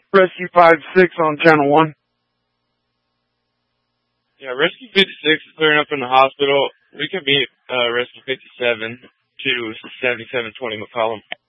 Rescue 5-6 on channel 1. Yeah, Rescue 56 is clearing up in the hospital. We can be Rescue 57 to 7720 McCollum.